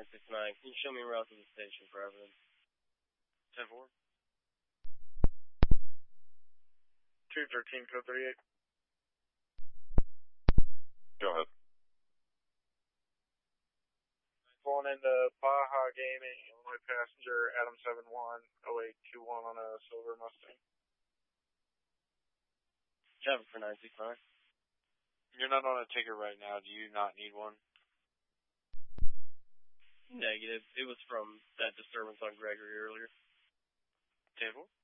969. Can you show me a route to the station, Providence? 10-4. 213, code 38. Go ahead. Pulling into Baja Gaming, Illinois passenger, Adam 710821 on a silver Mustang. Traffic for 969. You're not on a ticket right now. Do you not need one? Negative. It was from that disturbance on Gregory earlier. 10-4.